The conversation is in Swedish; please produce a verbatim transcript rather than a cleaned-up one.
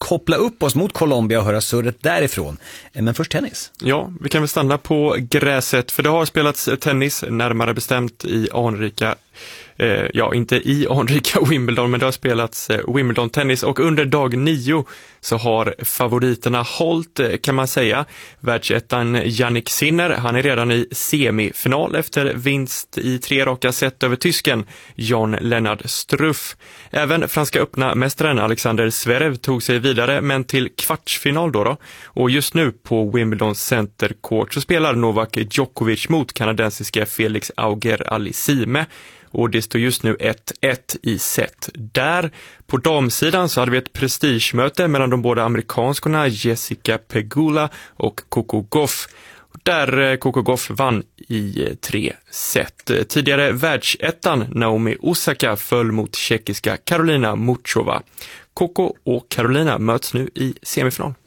koppla upp oss mot Colombia och höra surret därifrån. Men först tennis. Ja, vi kan väl stanna på gräset, för det har spelats tennis, närmare bestämt i anrika Eh, ja, inte i anrika Wimbledon, men det har spelats eh, Wimbledon-tennis, och under dag nio så har favoriterna hållit, eh, kan man säga. Världsettan Jannik Sinner, han är redan i semifinal efter vinst i tre raka set över tysken Jan-Lennard Struff. Även franska öppna mästaren Alexander Zverev tog sig vidare, men till kvartsfinal då, då. Och just nu på Wimbledon Center Court så spelar Novak Djokovic mot kanadensiska Felix Auger-Aliassime. Och det står just nu ett ett i set. Där på damsidan så hade vi ett prestigemöte mellan de båda amerikanskorna Jessica Pegula och Coco Gauff. Där Coco Gauff vann i tre set. Tidigare världsettan Naomi Osaka föll mot tjeckiska Karolina Muchova. Coco och Karolina möts nu i semifinal.